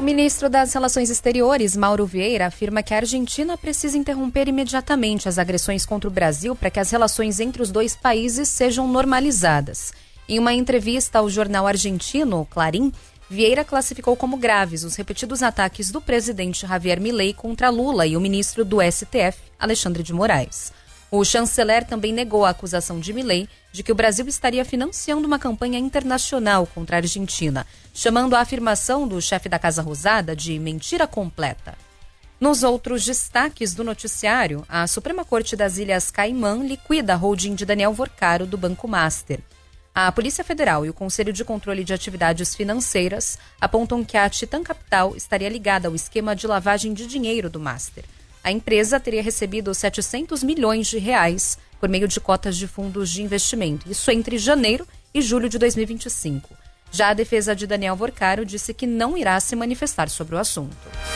ministro das Relações Exteriores, Mauro Vieira, afirma que a Argentina precisa interromper imediatamente as agressões contra o Brasil para que as relações entre os dois países sejam normalizadas. Em uma entrevista ao jornal argentino, Clarín, Vieira classificou como graves os repetidos ataques do presidente Javier Milei contra Lula e o ministro do STF, Alexandre de Moraes. O chanceler também negou a acusação de Milei de que o Brasil estaria financiando uma campanha internacional contra a Argentina, chamando a afirmação do chefe da Casa Rosada de mentira completa. Nos outros destaques do noticiário, a Suprema Corte das Ilhas Caimã liquida a holding de Daniel Vorcaro do Banco Master. A Polícia Federal e o Conselho de Controle de Atividades Financeiras apontam que a Titan Capital estaria ligada ao esquema de lavagem de dinheiro do Master. A empresa teria recebido 700 milhões de reais por meio de cotas de fundos de investimento, isso entre janeiro e julho de 2025. Já a defesa de Daniel Vorcaro disse que não irá se manifestar sobre o assunto.